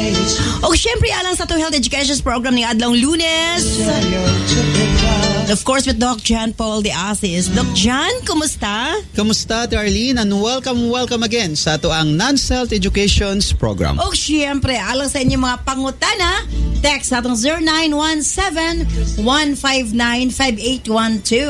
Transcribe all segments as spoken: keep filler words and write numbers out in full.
O syempre, alang sa to Health Education Program ni Adlong Lunes. Of course, with Doc John Paul de Asis. Doc John, kumusta? Kumusta, Darlene? And welcome, welcome again sa ato ang Non-Health Education Program. O syempre, alang sa inyo mga pangutana, text sa atong zero nine one seven, one five nine, five eight one two.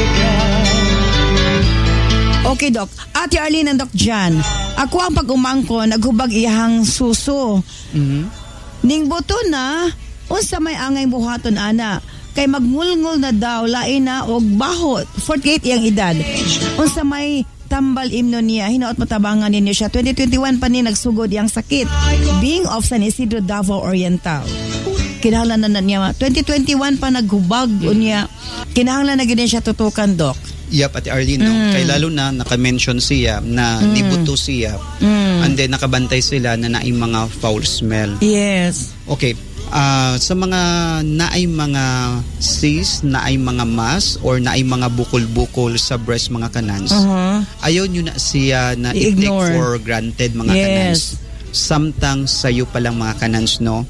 Okay, Doc. Ate Arlene and Doc John, ako ang pag-umangko, naghubag iyahang suso. Mm-hmm. Ning buto na, unsa may angay buhaton ana, kay magngulngul na daw, lain na og bahot, forty-eight iyang edad. Unsa may tambal imno niya, hinaot matabangan ninyo siya. twenty twenty-one pa ni nagsugod iyang sakit, being of San Isidro, Davao Oriental. Kinahanglan na niya, twenty twenty-one pa naghubag niya, kinahanglan na gina siya tutukan, Doc. Yep, Ate Arlene, no? Mm. Kay lalo na naka-mention siya na mm. nibuto siya mm. and then nakabantay sila na naay mga foul smell. Yes. Okay, uh, sa mga naay mga cyst, naay mga mass or naay mga bukol-bukol sa breast mga kanans, uh-huh. ayaw nyo na siya na I-ignore. i-take for granted mga yes. kanans. Samtang sayo palang mga kanans, no?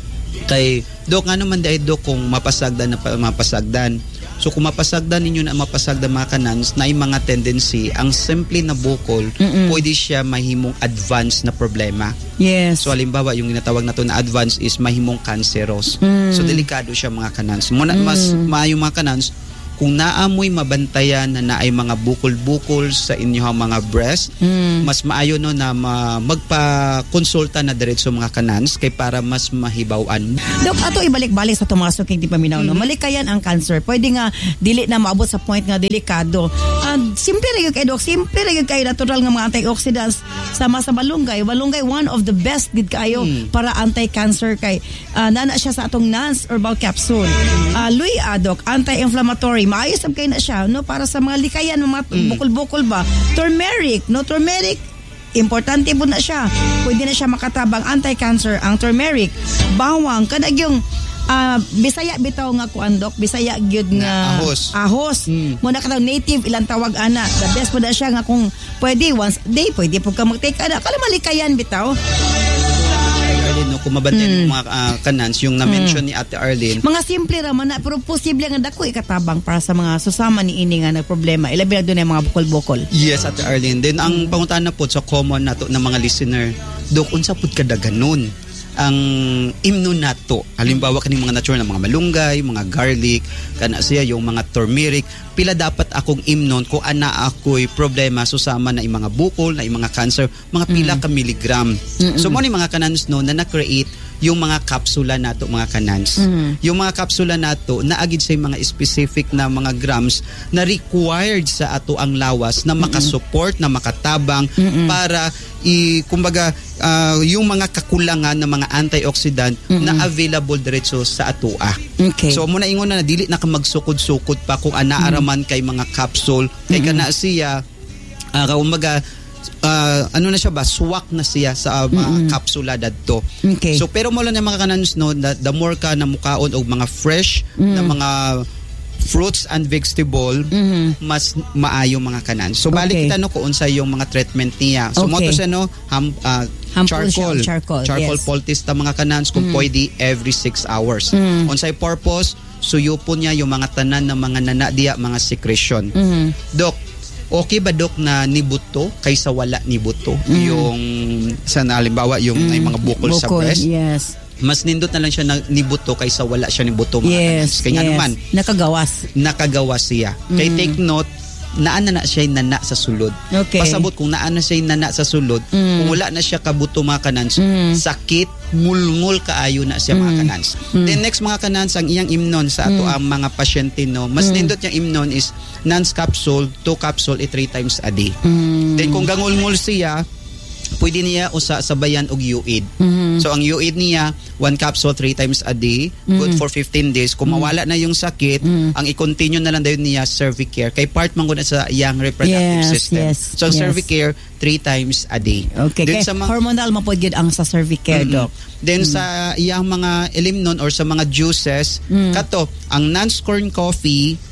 Kay, Dok, ano man dahil, Dok, kung mapasagdan na pa, mapasagdan. So kung mapasagdan ninyo na mapasagdan mga kanans na yung mga tendency, ang simple na bukol, Mm-mm. pwede siya mahimong advanced na problema. Yes. So halimbawa, yung ginatawag na to na advanced is mahimong cancerous. Mm. So delikado siya mga kanans. Muna, mm. Mas maayo mga kanans, kung naamoy mabantayan na naay mga bukol-bukol sa inyong mga breast, mm. mas maayo no na ma- magpa-konsulta na diretso mga kanans kay para mas mahibaw-an. Dok, ato ibalik-balik sa tumaso kay di paminaw, mm-hmm. no? Malikayan ang cancer. Pwede nga dili na maabot sa point nga delikado. Uh, simple ra gyud kay Dok, simple ra gyud kay natural nga mga antioxidants sama sa malunggay. Malunggay one of the best gid kayo mm. para anti-cancer kay uh, nana siya sa atong Nance Herbal Capsule. Uh, Lui Adok, anti-inflammatory. Maayos sab kay na siya no para sa mga likayan, mga mm. bukol-bukol ba. Turmeric, no turmeric importante po na siya. Pwede na siya makatabang anti-cancer ang turmeric. Bawang, kadag yung uh, Bisaya bitaw nga kuan Dok, Bisaya gyud nga ahos. Ahos. Mm. Muna ka native ilang tawag ana. The best po na siya nga kung pwede once a day, pwede po ka mag-take ana. Kala malikayan bitaw. No, kung mabantayan mm. mga uh, kanans, yung na-mention mm. ni Ate Arlene. Mga simple raman na, pero posible nga dako ikatabang para sa mga susama ni ini nga na problema. Ilabi na doon yung mga bukol-bukol. Yes, Ate Arlene. Then, ang mm. panguntahan na po sa common na to ng mga listener, Dok, unsa pud kada ganon ang imno nato. Halimbawa kaning mga natural na mga malunggay, mga garlic, kana siya yung mga turmeric, pila dapat akong imnon kung ana ako'y problema susama na yung mga bukol, na yung mga cancer, mga pila mm. ka milligram. Mm-mm. So mo ni mga kanans no na na-create yung mga kapsula nato mga kanans. Mm. Yung mga kapsula nato naagid sa mga specific na mga grams na required sa ato ang lawas na makasupport, na makatabang Mm-mm. para i kumbaga uh, yung mga kakulangan ng mga antioxidant Mm-mm. na available diretso sa atoa. Okay. So muna ingon na dili na ka magsukod-sukod pa kung anaaraman kay mga capsule kay Mm-mm. kana siya uh, kumbaga Uh, ano na siya ba, swak na siya sa uh, mga mm-hmm. kapsula dadto. Okay. So pero mo lang yung mga kanans no, the, the more ka na mukaon og mga fresh mm-hmm. na mga fruits and vegetable, mm-hmm. mas maayo mga kanans. So balik okay. kita no kung unsa yung mga treatment niya. So okay. mo to siya no, ham, uh, charcoal, siya, charcoal, charcoal yes. poultice ta mga kanans kung mm-hmm. pwede every six hours. Mm-hmm. Unsay purpose? Suyo po niya yung mga tanan ng mga nana diya, mga secretion. Mm-hmm. Dok, okay ba Dok na nibuto kaysa wala nibuto mm. yung sa halimbawa yung mm. ay mga bukol, bukol sa breast? Yes. Mas nindot na lang siya na nibuto kaysa wala siya nibuto mga yes, kanans. Kaya yes. naman nakagawas. Nakagawas siya. Mm. Kaya take note, naana na siya nana sa sulod. Okay. Pasabot kung naana siya nana sa sulod, mm. kung wala na siya kabuto mga kanans, mm. sakit, mulngol kaayo na siya mm. mga kanans. Mm. Then next mga kanans, ang iyang imnon sa ato mm. ang mga pasyente no, mas mm. nindot yung imnon is Nance capsule, two capsule, eh, three times a day. Mm. Then kung gangulngol siya, pwede niya usa sabayan og U I D. Mm-hmm. So ang U I D niya, one capsule three times a day, mm-hmm. good for fifteen days. Kung mawala na yung sakit, mm-hmm. ang i-continue na lang dayon niya Cervicare. Kay part man gud sa iyang reproductive yes, system. Yes, so yes. Cervicare three times a day. Okay. Kay mga, hormonal mapod gid ang sa Cervicare, mm-hmm. Doc. Then mm-hmm. sa iyang mga elimnon or sa mga juices, mm-hmm. kato ang Nance corn coffee,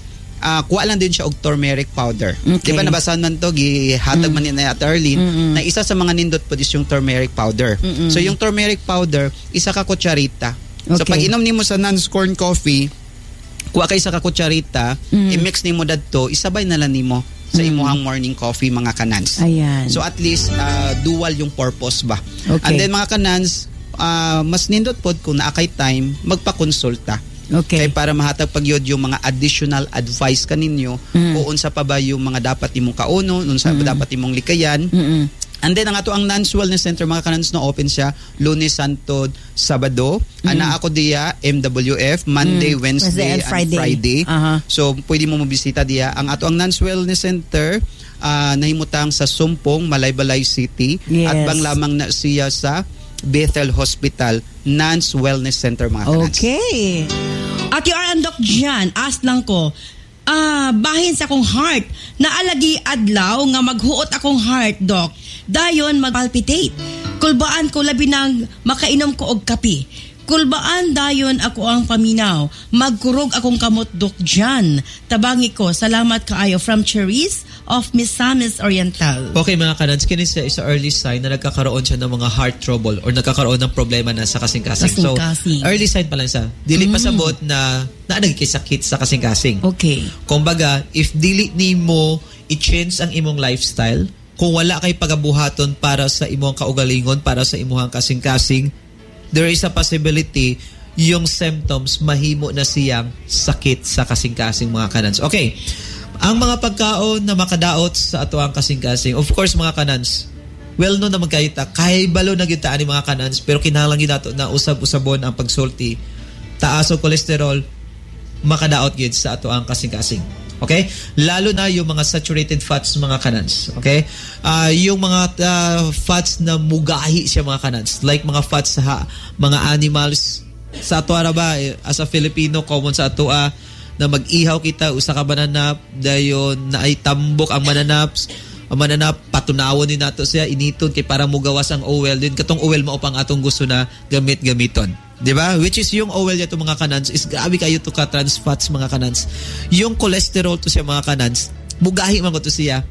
uh, kuha lang din siya og turmeric powder. Okay. Di ba nabasahan man to, gihatag mm. man ni at Arlene, mm-hmm. na isa sa mga nindot po is yung turmeric powder. Mm-hmm. So yung turmeric powder, isa ka kutsarita. Okay. So pag inom nimo sa non-scorn coffee, kuha kay isa ka kutsarita, mm-hmm. i-mix nimo dadto, isabay na lang nimo sa imuhang morning coffee mga kanans. Ayan. So at least uh, dual yung purpose ba. Okay. And then mga kanans, uh, mas nindot pod kung naakay time, magpakonsulta. Okay. Kaya para mahatag pagyod yung mga additional advice kaninyo mm. o unsa pa ba yung mga dapat imong kauno, unsa pa mm. dapat imong likayan. Mm-mm. And then ang ato ang Nance Wellness Center mga kanans na open siya Lunes, Santod, Sabado. Mm. Ana ako diya M W F Monday, mm. Wednesday, and Friday. And Friday. Uh-huh. So pwede mo mobisita diya. Ang ato ang Nance Wellness Center uh, nahimutang sa Sumpong, Malaybalay City. Yes. At bang lamang na siya sa Bethel Hospital, Nance Wellness Center mga kanans. Okay. At yung ang Doc Jan, ask lang ko, ah, bahin sa akong heart, naalagi adlaw nga maghuot akong heart, Doc. Dayon magpalpitate. Kulbaan ko labi nang makainom ko og kape. Kulbaan dayon ako ang paminaw. Magkurog akong kamot, Doc Jan. Tabangi ko, salamat kaayo from Cherise of Misamis Oriental. Okay mga kanans, kini siya is a early sign na nagkakaroon siya ng mga heart trouble or nagkakaroon ng problema na sa kasing-kasing. So, early sign pa lang siya. Dili mm. pasabot na naanagkisakit sa kasing-kasing. Okay. Kumbaga, if dili ni mo i-change ang imong lifestyle, kung wala kay pagabuhaton para sa imong kaugalingon, para sa imong kasing-kasing, there is a possibility yung symptoms mahimo na siyang sakit sa kasing-kasing mga kanans. Okay. Ang mga pagkaon na makadaot sa atuang kasing-kasing, of course mga kanans, well no na magkayita, kay balo na kita ani mga kanans, pero kinahanglan gyud nato na usab-usabon ang pagsulti. Taas o cholesterol makadaot gyud sa atuang kasing-kasing. Okay? Lalo na yung mga saturated fats mga kanans. Okay? Uh, yung mga uh, fats na mugahi siya mga kanans. Like mga fats sa mga animals. Sa ato ba, as a Filipino, common sa ato ah, na mag-ihaw kita, usa ka bananap, dayon na ay tambok ang mananaps. Ang mananap, patunawon din nato siya, initon kay para mugawas ang oil. Din katong oil maupang atong gusto na gamit-gamiton. Diba? Which is yung oil niya to mga kanans is grabe kayo to ka trans fats mga kanans. Yung cholesterol to siya mga kanans, mugahi man ko to siya.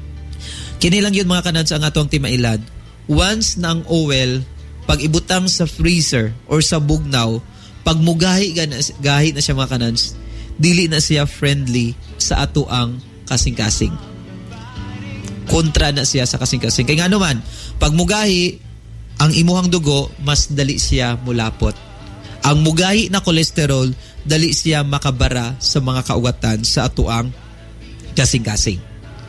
Kinilang yun mga kanans ang atong timailan. Once na ang oil, pag ibutang sa freezer or sa bugnaw, pag mugahi gahi na siya mga kanans, dili na siya friendly sa ato ang kasing-kasing. Kontra na siya sa kasing-kasing. Kaya nga naman, pag mugahi, ang imuhang dugo, mas dali siya mulapot. Ang mugahi na kolesterol, dali siya makabara sa mga kaugatan sa atuang kasing-kasing.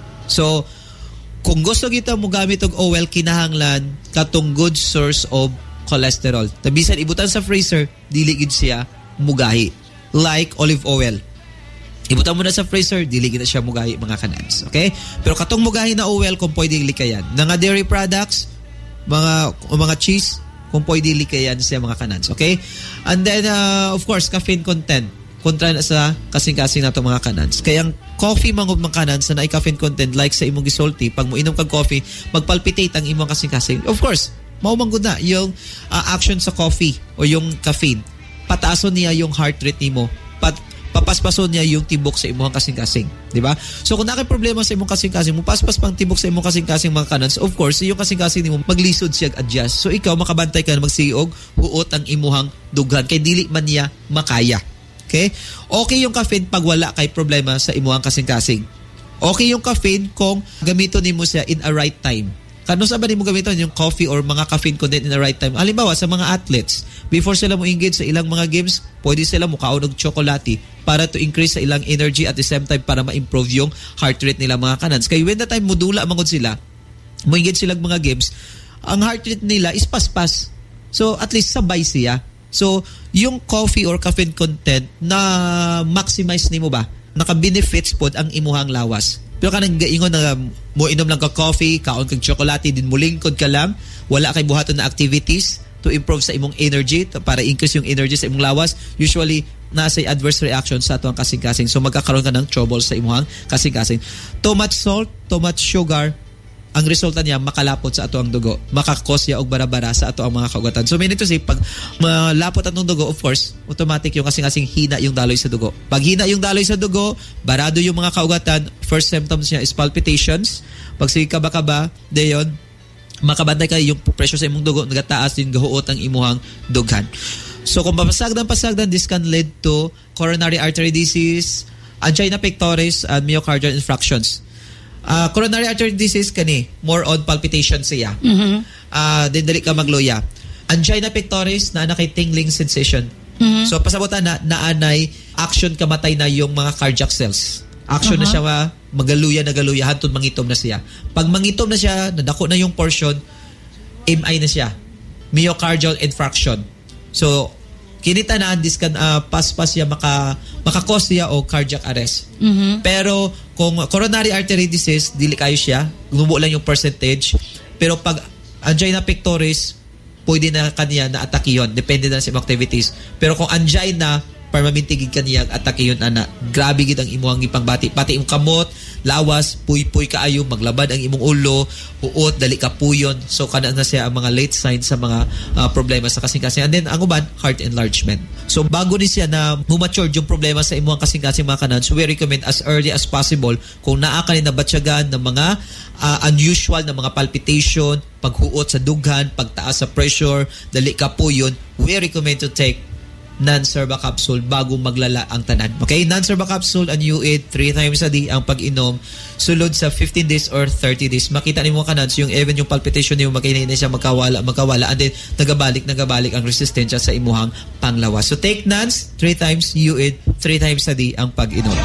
So, kung gusto kita mo gamit og oil, kinahanglan katong good source of cholesterol. Tabisan ibutan sa freezer, dili gid siya mugahi. Like olive oil. Ibutan mo na sa freezer, dili gid siya mugahi mga kanans. Okay? Pero katong mugahi na oil, kung pwedeng likayan. Nga dairy products, mga mga cheese, kung pwede likayan siya mga kanans. Okay? And then, uh, of course, caffeine content. Kontra na sa kasing-kasing na ito mga kanans. Kaya ang coffee mga mga kanans na caffeine content like sa imong gisulti, pag mo inom kag coffee, magpalpitate ang imong kasing-kasing. Of course, maumang na yung uh, action sa coffee o yung caffeine. Pataason niya yung heart rate nimo. Pat papaspason niya yung tibok sa imong kasing-kasing, di ba? So kung nakay problema sa imong kasing-kasing, mo paspas pang tibok sa imong kasing-kasing mga kanans, of course, yung kasing-kasing nimo maglisod siya adjust. So ikaw makabantay ka na magsiog, huot ang imuhang dughan kay dili man niya makaya. Okay? Okay yung caffeine pag wala kay problema sa imuhang kasing-kasing. Okay yung caffeine kung gamiton nimo siya in a right time. Kano sa ba nimo gamiton yung coffee or mga caffeine content in the right time? Halimbawa sa mga athletes, before sila mo engage sa ilang mga games, pwede sila mo kaon og tsokolate para to increase sa ilang energy at the same time para ma-improve yung heart rate nila mga kanans. Kaya when the time modula mangod sila, mo engage sila mga games, ang heart rate nila is paspas. So at least sabay siya. So yung coffee or caffeine content na maximize nimo ba? Naka-benefits pod ang imuhang lawas. Pero kanang gaingon na mo inom lang ka coffee, kaon kag tsokolate, din mo lingkod ka lang, wala kay buhaton na activities to improve sa imong energy, to, para increase yung energy sa imong lawas, usually nasa adverse reaction sa atong kasing-kasing. So magkakaroon ka ng trouble sa imong kasing-kasing. Too much salt, too much sugar, ang resulta niya makalapot sa ato ang dugo, makakosya og bara-bara sa ato ang mga kaugatan. So meaning to say, pag malapot atong dugo, of course, automatic yung kasing-kasing hina yung daloy sa dugo. Pag hina yung daloy sa dugo, barado yung mga kaugatan, first symptoms niya is palpitations. Pag sige kaba-kaba, dayon, makabantay ka yung pressure sa imong dugo, nagataas din gahuot ang imuhang dughan. So kung papasagdan-pasagdan, this can lead to coronary artery disease, angina pectoris, and myocardial infarctions. Uh, coronary artery disease kani, more on palpitation siya. Mhm. Uh, din dali ka magluya. Angina pectoris na nakay tingling sensation. Mhm. So pasabutan na naanay action kamatay na yung mga cardiac cells. Action uh-huh. na siya ma, magaluya nagaluya hantod mangitom na siya. Pag mangitom na siya, nadako na yung portion, M I na siya. Myocardial infarction. So kinita na this can uh, paspas siya maka makakos siya o cardiac arrest. Mhm. Pero kung coronary artery disease, dili kayo siya, gumubo lang yung percentage. Pero pag angina pectoris, pwede na kaniya na atake yun. Depende na sa activities. Pero kung angina, permamintigig kaniya atake yun, ana. Grabe gid ang imuhang ipangbati. Pati imong kamot, lawas, puy-puy kaayo, maglabad ang imong ulo, uot, dali ka puyon. So kana na siya ang mga late signs sa mga uh, problema sa kasing-kasing. And then ang uban, heart enlargement. So bago ni siya na mumature yung problema sa imuhang kasing-kasing mga kanan, so we recommend as early as possible kung naa ka ni nabatyagan ng mga uh, unusual na mga palpitation, paghuot sa dughan, pagtaas sa pressure, dali ka puyon, we recommend to take non-serba capsule bago maglala ang tanan. Okay, non-serba capsule and you eat three times a day ang pag-inom sulod sa fifteen days or thirty days. Makita ni mo kanan so yung even yung palpitation niyo makinay na siya magkawala, magkawala and then nagabalik, nagabalik ang resistensya sa imuhang panglawas. So take nans three times, you eat three times a day ang pag-inom.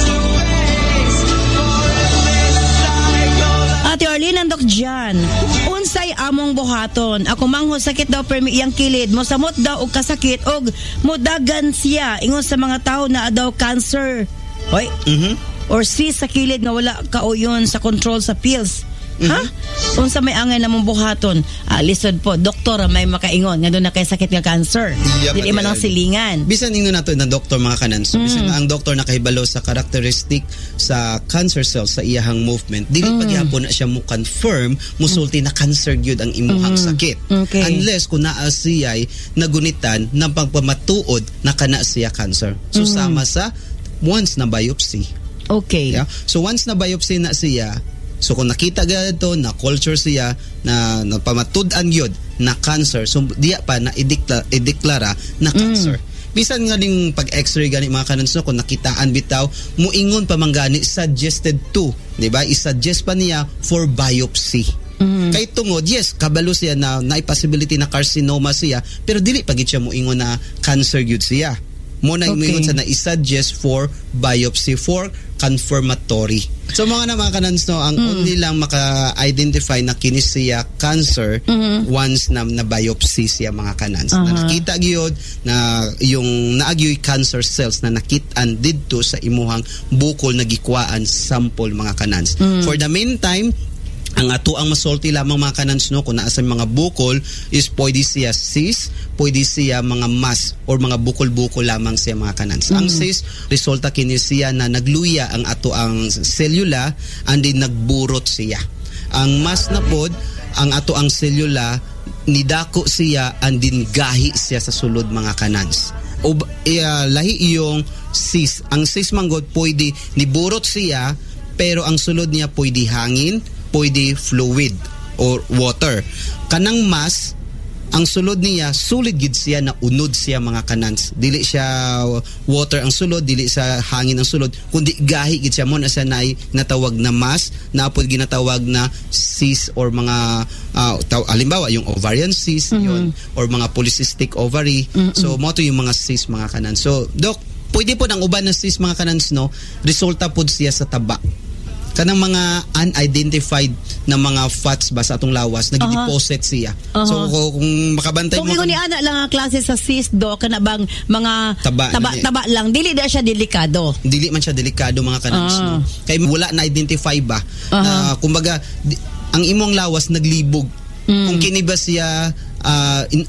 Ate Arlene, andok dyan. Unsay among buhaton. Ako mangho sakit daw permi iyang kilid. Mosamot daw og kasakit og mudagan siya. Ingon sa mga tao na daw cancer. Hoy. Mhm. Or cyst sa kilid nga wala kauyon sa control sa pills. Mm-hmm. Ha? Unsa may angay namong buhaton? Ah, lisod po, doktor may makaingon nga doon na kay sakit nga cancer. Yeah, Dili man ang silingan. Bisan ingon nato na doktor mga kanan. So, mm. bisan ang doktor nakahibalo sa characteristic sa cancer cells sa iyahang movement, dili mm. pagyapon na siya mo confirm musulti na cancer gyud ang imuhang mm. sakit. Okay. Unless kung naa siya'y nagunitan ng pagpamatuod na kana siya cancer. So mm. sama sa once na biopsy. Okay. Yeah? So once na biopsy na siya, so kung nakita ganito, na culture siya, na napamatud-an yun, na cancer, so diya pa na ideklara, ideklara na cancer. Mm. Bisan nga ning pag-x-ray gani mga kanan, so kung nakitaan bitaw, muingon pa man gani, suggested to, di ba? I-suggest pa niya for biopsy. Mm. Kay tungod, yes, kabalo siya na na possibility na carcinoma siya, pero dili pagit siya muingon na cancer gyud siya. Mo na okay. Ingon sa na i-suggest for biopsy for confirmatory. So mga na mga kanans no, ang mm. only lang maka-identify na kini siya cancer mm-hmm. once na na biopsy siya mga kanans. Uh-huh. Na nakita gyud na yung naagyoy cancer cells na nakitaan didto sa imuhang bukol na gikwaan sample mga kanans. Mm. For the meantime, ang ato ang masulti lamang mga kanans no kung naa sa mga bukol is pwede siya cyst, pwede siya mga mass or mga bukol-bukol lamang siya mga kanans. Mm. Ang cyst resulta kini siya na nagluya ang ato ang selula and then nagburot siya. Ang mass na pod ang ato ang selula nidako siya and then gahi siya sa sulod mga kanans. O uh, lahi iyong cyst. Ang cyst manggod pwede niburot siya pero ang sulod niya pwede hangin, pwede fluid or water. Kanang mass, ang sulod niya, sulid gid siya na unod siya mga kanans. Dili siya water ang sulod, dili sa hangin ang sulod, kundi gahi gid siya mo na siya nay natawag na mass, na pod ginatawag na cyst or mga uh, taw, halimbawa yung ovarian cyst mm-hmm. yon or mga polycystic ovary. Mm-hmm. So mo to yung mga cyst mga kanans. So doc, pwede po ang uban na cyst mga kanans no, resulta pod siya sa taba. Kanang mga unidentified na mga fats ba sa atong lawas nag-deposit uh-huh. siya. Uh-huh. So kung makabantay kung mo kung ni ana lang ang klase sa cyst do kana bang mga taba, taba, taba lang dili da siya delikado. Dili man siya delikado mga kanans uh-huh. no. Kay wala na identify ba uh-huh. na kumbaga di, ang imong lawas naglibog. Mm. Kung kini ba siya uh, in,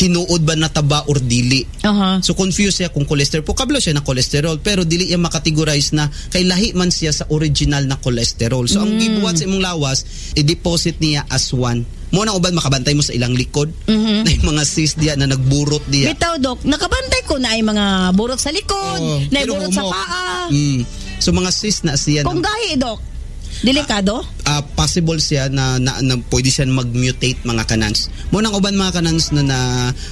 tinuod ba nataba or dili. Aha. So confused siya kung cholesterol. Po kablo siya na cholesterol pero dili niya makategorize na kay lahi man siya sa original na cholesterol. So ang gibuhat sa imong lawas, i-deposit niya as one. Mo na uban makabantay mo sa ilang likod Mhm. na yung mga cyst diya na nagburot diya. Bitaw, Dok, nakabantay ko na ay mga burot sa likod, Oo, na ay pero burot sa humok. paa. Mm. So mga cyst na siya Kung na, gahi, Dok, delikado? ah, possible siya na, na, na pwede siya mag-mutate mga kanans. Mo nang uban mga kanans na na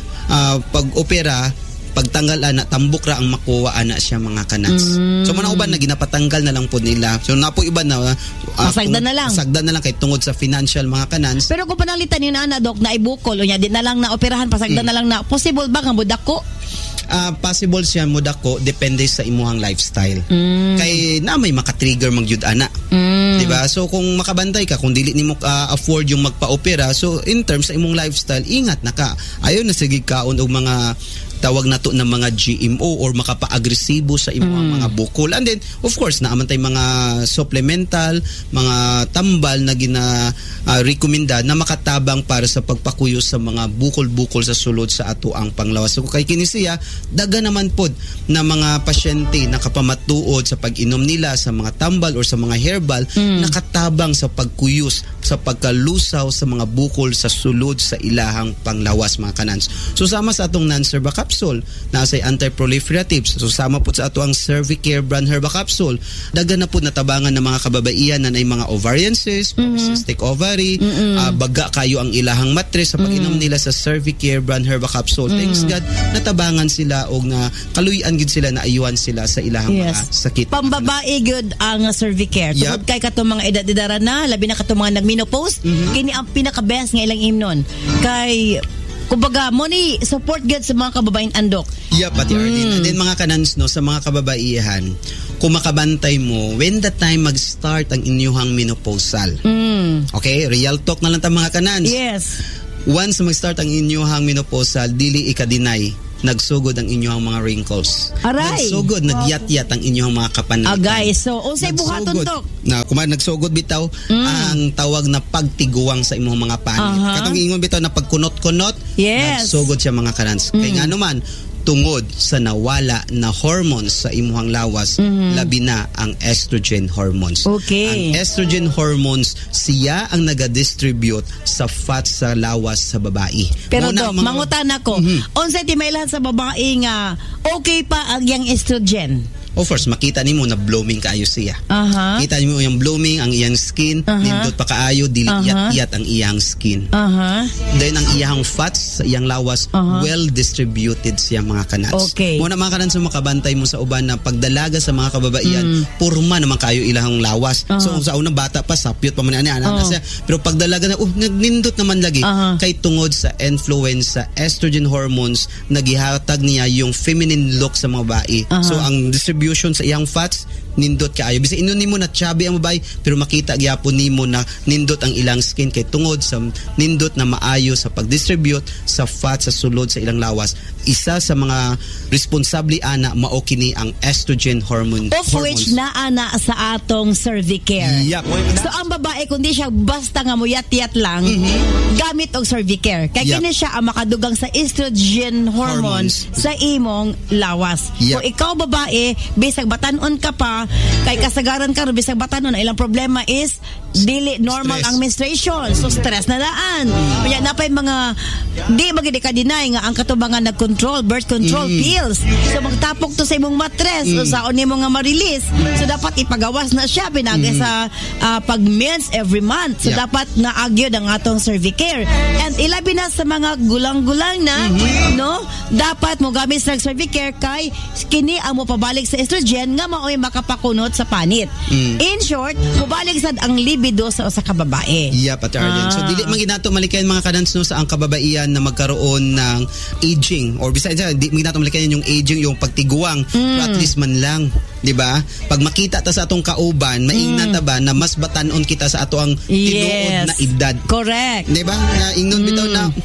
ah, pag-opera pagtanggal ana tambok ra ang makuha ana siya mga kanans. Mm. So mo nang uban na ginapatanggal na lang po nila. So napo iban na ah, Masagdan tung- na lang. Masagdan na lang kay tungod sa financial mga kanans. Pero kung panalitan yun, ana, Dok, na ibukol, o niya, di na lang na operahan, pasagdan na lang na, possible ba nga budako? Ah, possible siya mo dako depende sa imuhang lifestyle. Mm. Kay na may maka-trigger magyud ana. Mm. Diba? So kung makabantay ka, kung dili nimo uh, afford yung magpa-opera, so in terms sa imong lifestyle, ingat na ka. Ayaw na sige kaon og mga tawag na to ng mga G M O or makapa-agresibo sa imong Mm. mga bukol. And then, of course, naaman tay mga supplemental, mga tambal na gina uh, rekomenda na makatabang para sa pagpakuyo sa mga bukol-bukol sa sulod sa ato ang panglawas. So kay kini siya, daga naman pod na mga pasyente nakapamatuod sa pag-inom nila sa mga tambal or sa mga herbal, Mm. nakatabang sa pagkuyos, sa pagkalusaw sa mga bukol sa sulod sa ilahang panglawas mga kanans. So sama sa atong non-serba capsule, nasa anti-proliferatives. So sama po sa ato ang Cervicare brand herba capsule. Daga na po natabangan ng mga kababaihan na nay mga ovarian cyst, polycystic ovary, ah, baga kayo ang ilahang matres sa pag-inom nila sa Cervicare brand herba capsule. Thanks God, natabangan sila og na kaluyan gid sila na ayuhan sila sa ilahang mga Yes. sakit. Pambabae good ang Cervicare. Yup. Tungod kay katong mga edad-edara na, labi na katong mga nagmenopause, kini ang pinaka-best nga ilang imnon. Kay kumbaga mo ni support good sa mga kababayan andok. Yeah, pati Arlene. And then mga kanans no, sa mga kababaihan, kung makabantay mo, when the time mag-start ang inyuhang menopausal. Mm. Okay? Real talk na lang ta mga kanans. Yes. Once mag-start ang inyuhang menopausal, dili ika-deny, nagsugod ang inyuhang mga wrinkles. Aray! Nagsugod, nagyat-yat ang inyuhang mga kapanatan. Ah, guys, so unsay buhaton Nagsugod. tok? Na kumain nagsugod bitaw ang tawag na pagtiguang sa imong mga panit. Aha. Katong ingon bitaw na pagkunot-kunot, Yes. nagsugod siya mga kanans. Kay nga naman tungod sa nawala na hormones sa imuhang lawas, labi na ang estrogen hormones. Okay. Ang estrogen hormones, siya ang naga-distribute sa fat sa lawas sa babae. Pero Muna Dok, ang mga- mangutan ako, unsay timaylan sa babae nga okay pa ang yang estrogen? Of course, makita nimo na blooming kaayo siya. Aha. Kita nimo yung blooming, ang iyang skin, Aha. nindot pa kaayo, dili Aha. iyat-iyat ang iyang skin. Aha. Then ang iyang fats sa iyang lawas, Aha. well distributed siya mga kanats. Okay. Muna mga kanats mo makabantay mo sa uban na pagdalaga sa mga kababaihan, Mm. purma naman kayo ilahang lawas. Aha. So sa unang bata pa, sapyot pa man ani ana Aha. siya. Pero pagdalaga na, uh, nagnindot naman lagi. Aha. Kay tungod sa influence sa estrogen hormones, nagihatag niya yung feminine look sa mga babae. Aha. So ang distribution sa iyang fats, nindot kaayo. Bisa inon nimo na chubby ang babae, pero makita gyapon nimo na nindot ang ilang skin kay tungod sa nindot na maayo sa pag-distribute sa fat sa sulod sa ilang lawas. Isa sa mga responsable ana mao kini ang estrogen hormone. Of which naa na sa atong Cervicare. Yup. So ang babae kundi siya basta nga muyat-yat lang, gamit og Cervicare. Kay Yup. kini siya ang makadugang sa estrogen hormones, Hormones. sa imong lawas. Yup. Kung ikaw babae, bisag batanon ka pa, kay kasagaran ka bisag batanon, ang ilang problema is dili normal Stress. ang menstruation. So stress na daan. Kaya napay mga di magidi ka deny nga ang katubangan nag-control, birth control pills. So magtapok to sa imong matres, so saon nimo nga ma-release. So dapat ipagawas na siya pinagay sa ah, pag-mens every month. So Yeah. dapat naagyod ang atong Cervicare. And ilabi na sa mga gulang-gulang na, no? Dapat mo gamit sa Cervicare kay kini ang mo pabalik sa estrogen nga maoy makapakunot sa panit. In short, mubalik sad ang libido sa usa ka babae. Yeah, Pati Arlen. So Ah. dili man ginato malikayan mga kanans no sa ang kababaihan na magkaroon ng aging or besides that, di man ginato malikayan yung aging, yung pagtiguang. Pero at least man lang, di ba? Pag makita ta sa atong kauban, maingnan ta ba na mas batanon kita sa ato ang tinuod Yes. na edad. Correct. Di ba? Na ingnon bitaw na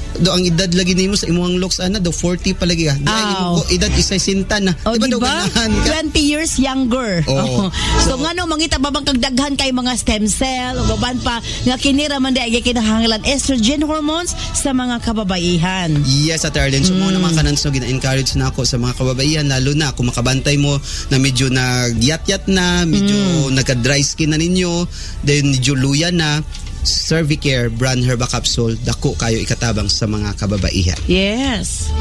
do ang edad lagi nimo sa imong looks ana do forty pa lagi ah. Di ay Aw. imong edad isay sinta na. Oh, Di ba daw diba? ganahan ka? twenty years younger. Oo. So, nga no, mangita babang kagdaghan kay mga stem cell o baban pa nga kinira man di ay kinahanglan estrogen hormones sa mga kababaihan. Yes, at Arlen. So, mm. mga naman kanan so, gina-encourage na ako sa mga kababaihan, lalo na kung makabantay mo na medyo nagyat-yat na, medyo mm. nagka-dry skin na ninyo, then medyo luya na, Cervicare brand herba capsule, dako kayo ikatabang sa mga kababaihan. Yes.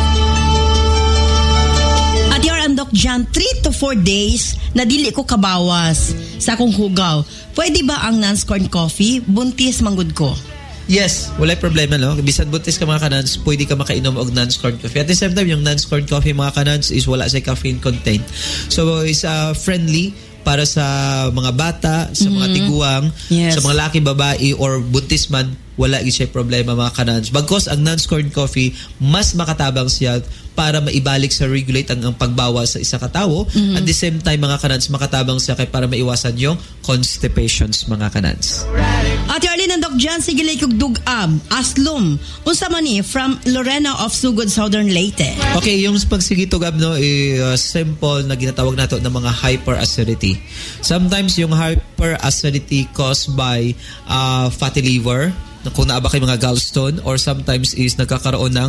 At your Doc Jan, three to four days na dili ko kabawas sa akong hugaw. Pwede ba ang non-scorn coffee? Buntis manggod ko. Yes, walay problema, no? Bisan buntis ka mga kanans, pwede ka makainom og non-scorn coffee. At the same time, yung non-scorn coffee mga kanans is wala sa caffeine content. So, is uh, friendly para sa mga bata, sa mga Mm-hmm. tiguang, Yes. sa mga laki, babae, or buntis man, wala gid siya problema mga kanans. Bagkos ang non-scorn coffee, mas makatabang siya para maibalik sa regulate ang, ang pagbawas sa isa ka tawo. Mm-hmm. At the same time, mga kanans, makatabang siya kay para maiwasan yung constipations, mga kanans. At Arlene and Doc Jan, sige like kog dugab, aslum, unsa man ni from Lorena of Sugod, Southern Leyte. Okay, yung pagsigitugab no, eh, uh, simple na ginatawag nato ng mga hyperacidity. Sometimes yung hyperacidity caused by uh, fatty liver, kung naaba kay mga gallstone, or sometimes is nagkakaroon ng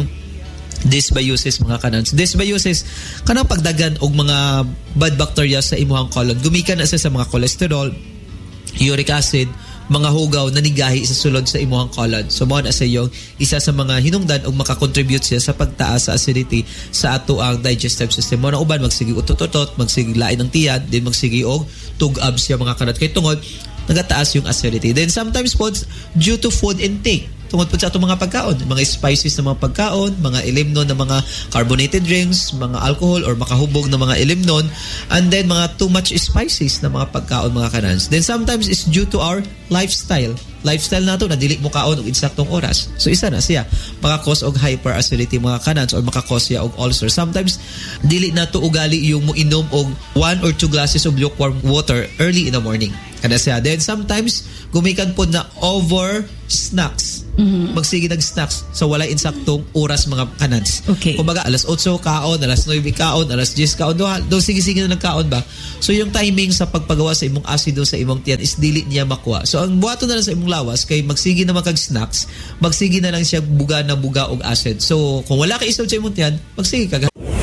dysbiosis mga kanans. Dysbiosis, kanang pagdagan og mga bad bacteria sa imuhang colon. Gumikan na siya sa mga cholesterol, uric acid, mga hugaw na nigahi sa sulod sa imuhang colon. So, mo na sa yung isa sa mga hinungdan o makakontribute siya sa pagtaas sa acidity sa ato ang digestive system. Mo na uban, magsigi utot-utot, magsigi lain ng tiyan, din magsigi og tugab siya mga kanat. Kay tungod, nagataas yung acidity. Then sometimes po, due to food intake, tungod po sa itong mga pagkaon, mga spices na mga pagkaon, mga ilimnon na mga carbonated drinks, mga alcohol or makahubog na mga ilimnon, and then mga too much spices na mga pagkaon mga kanans. Then sometimes it's due to our lifestyle. Lifestyle nato na dili mo kaon og insaktong oras. So isa na siya maka-cause og hyperacidity mga kanans or maka-cause siya og ulcer. Sometimes dili nato ugali yung mo inom og one or two glasses of lukewarm water early in the morning. Kada siya. Then sometimes gumikan po na over snacks. Mm-hmm. Magsige ng snacks sa wala insaktong oras mga kanans. Okay. Kumbaga alas otso kaon, alas nueve kaon, alas diyes kaon, do, do sige-sige na nagkaon ba. So yung timing sa pagpagawa sa imong asido sa imong tiyan is dili niya makuha. So ang buhaton na lang sa imong lawas kay magsige na makag snacks, magsige na lang siya buga na buga og acid. So kung wala kay isod sa imong tiyan, magsige ka.